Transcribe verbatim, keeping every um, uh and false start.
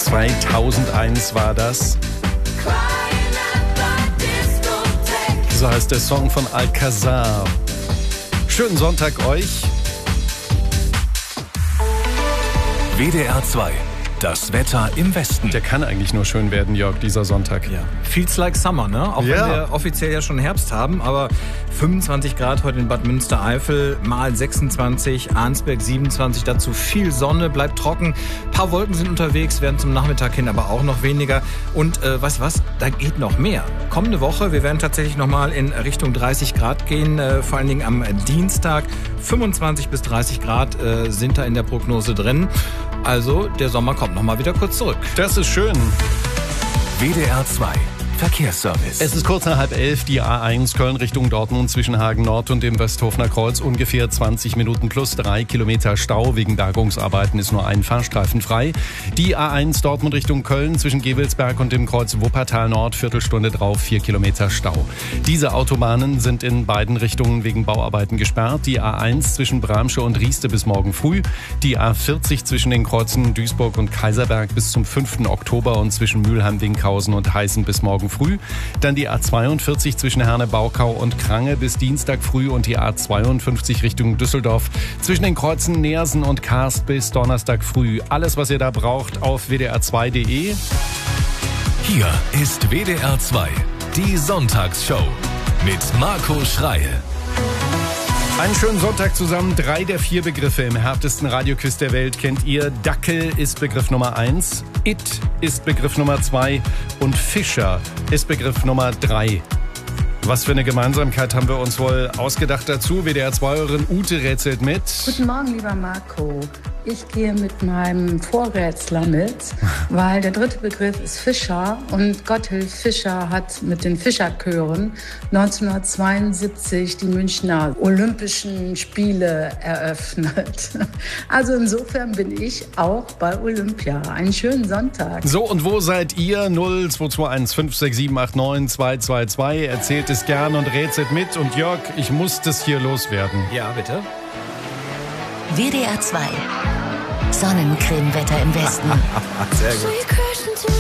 zweitausendeins war das. So heißt der Song von Alcazar. Schönen Sonntag euch. W D R zwei. Das Wetter im Westen. Der kann eigentlich nur schön werden, Jörg, dieser Sonntag. Ja. Feels like summer, ne? Auch ja. wenn wir offiziell ja schon Herbst haben, aber fünfundzwanzig Grad heute in Bad Münstereifel, mal sechsundzwanzig, Arnsberg siebenundzwanzig, dazu viel Sonne, bleibt trocken. Ein paar Wolken sind unterwegs, werden zum Nachmittag hin aber auch noch weniger. Und äh, weißt du was, da geht noch mehr. Kommende Woche, wir werden tatsächlich nochmal in Richtung dreißig Grad gehen, äh, vor allen Dingen am Dienstag. fünfundzwanzig bis dreißig Grad äh, sind da in der Prognose drin. Also der Sommer kommt noch mal wieder kurz zurück. Das ist schön. W D R zwei. Verkehrsservice. Es ist kurz nach halb elf, die A eins Köln Richtung Dortmund zwischen Hagen Nord und dem Westhofener Kreuz. Ungefähr zwanzig Minuten plus drei Kilometer Stau. Wegen Bergungsarbeiten ist nur ein Fahrstreifen frei. Die A eins Dortmund Richtung Köln zwischen Gevelsberg und dem Kreuz Wuppertal Nord. Viertelstunde drauf, vier Kilometer Stau. Diese Autobahnen sind in beiden Richtungen wegen Bauarbeiten gesperrt. Die A eins zwischen Bramsche und Rieste bis morgen früh. Die A vierzig zwischen den Kreuzen Duisburg und Kaiserberg bis zum fünften Oktober und zwischen Mülheim-Dinkhausen und Heißen bis morgen früh. Dann die A zweiundvierzig zwischen Herne-Baukau und Krange bis Dienstag früh und die A zweiundfünfzig Richtung Düsseldorf zwischen den Kreuzen Neersen und Karst bis Donnerstag früh. Alles, was ihr da braucht, auf w d r zwei punkt d e. Hier ist W D R zwei, die Sonntagsshow mit Marco Schreil. Einen schönen Sonntag zusammen. Drei der vier Begriffe im härtesten Radioquiz der Welt kennt ihr. Dackel ist Begriff Nummer eins, It ist Begriff Nummer zwei und Fischer ist Begriff Nummer drei. Was für eine Gemeinsamkeit haben wir uns wohl ausgedacht dazu? W D R zwei euren Ute rätselt mit. Guten Morgen, lieber Marco. Ich gehe mit meinem Vorrätsler mit, weil der dritte Begriff ist Fischer und Gotthilf Fischer hat mit den Fischerchören neunzehnhundertzweiundsiebzig die Münchner Olympischen Spiele eröffnet. Also insofern bin ich auch bei Olympia. Einen schönen Sonntag. So, und wo seid ihr? null zwei zwei eins fünf sechs sieben acht neun zwei zwei zwei. Erzählt es gern und rätselt mit. Und Jörg, ich muss das hier loswerden. Ja, bitte. W D R zwei. Sonnencreme-Wetter im Westen. Sehr gut.